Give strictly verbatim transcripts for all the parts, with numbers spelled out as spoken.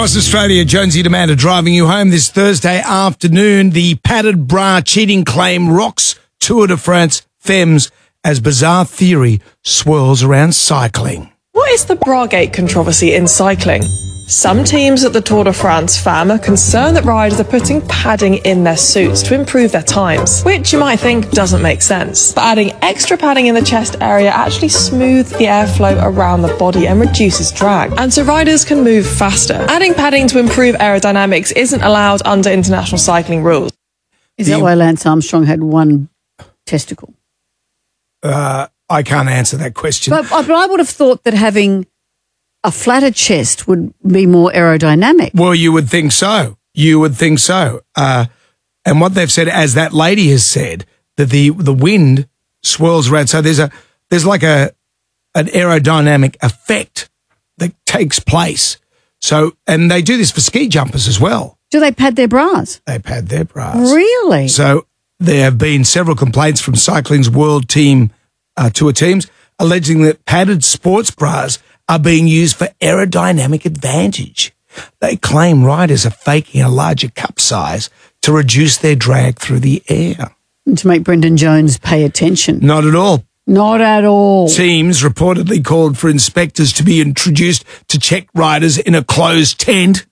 Across Australia, Jonesy and Amanda driving you home this Thursday afternoon. The padded bra cheating claim rocks Tour de France Femmes as bizarre theory swirls around cycling. What is the Bragate controversy in cycling? Some teams at the Tour de France Femmes are concerned that riders are putting padding in their suits to improve their times, which you might think doesn't make sense. But adding extra padding in the chest area actually smooths the airflow around the body and reduces drag, and so riders can move faster. Adding padding to improve aerodynamics isn't allowed under international cycling rules. Is that why Lance Armstrong had one testicle? Uh, I can't answer that question. But, but I would have thought that having a flatter chest would be more aerodynamic. Well, you would think so. You would think so. Uh, and what they've said, as that lady has said, that the the wind swirls around. So there's a there's like a an aerodynamic effect that takes place. So, and they do this for ski jumpers as well. Do they pad their bras? They pad their bras. Really? So there have been several complaints from cycling's world team uh, tour teams alleging that padded sports bras are being used for aerodynamic advantage. They claim riders are faking a larger cup size to reduce their drag through the air. And to make Brendan Jones pay attention. Not at all. Not at all. Teams reportedly called for inspectors to be introduced to check riders in a closed tent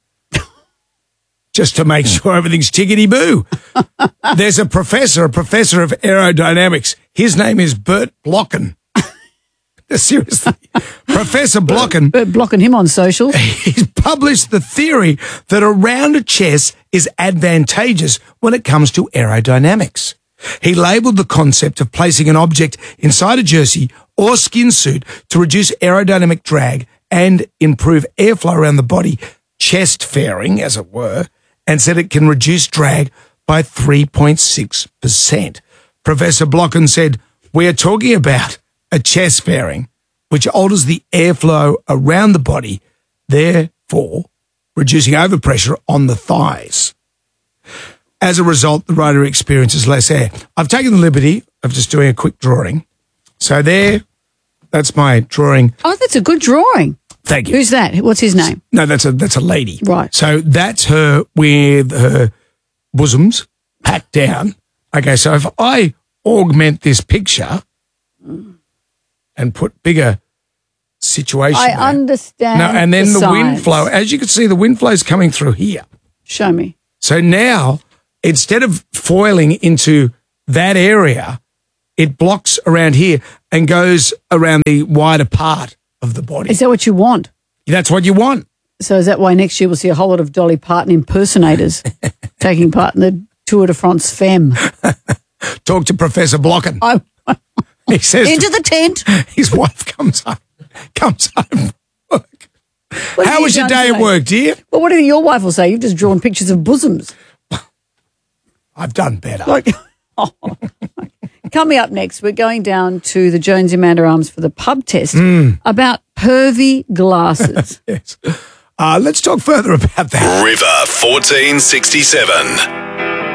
just to make sure everything's tickety-boo. There's a professor, a professor of aerodynamics. His name is Bert Blocken. Seriously. Professor Blocken. Bert blocking him on socials. He's published the theory that a rounder chest is advantageous when it comes to aerodynamics. He labelled the concept of placing an object inside a jersey or skin suit to reduce aerodynamic drag and improve airflow around the body, chest fairing, as it were, and said it can reduce drag by three point six percent. Professor Blocken said, "We are talking about a chest fairing, which alters the airflow around the body, therefore reducing overpressure on the thighs. As a result, the rider experiences less air." I've taken the liberty of just doing a quick drawing. So there, that's my drawing. Oh, that's a good drawing. Thank you. Who's that? What's his name? No, that's a that's a lady. Right. So that's her with her bosoms packed down. Okay, so if I augment this picture and put bigger situation I there. understand. No, and then the, the wind science. flow. As you can see, the wind flow is coming through here. Show me. So now, instead of foiling into that area, it blocks around here and goes around the wider part of the body. Is that what you want? That's what you want. So is that why next year we'll see a whole lot of Dolly Parton impersonators taking part in the Tour de France Femme? Talk to Professor Blocken. I, He says into the tent. his wife comes home, comes home from work. What have How you was your done day at today? work, dear? Well, what do your wife will say? You've just drawn pictures of bosoms. I've done better. Like, oh. Coming up next, we're going down to the Jonesy Amanda Arms for the pub test Mm. about pervy glasses. Yes. Uh, let's talk further about that. River fourteen sixty-seven.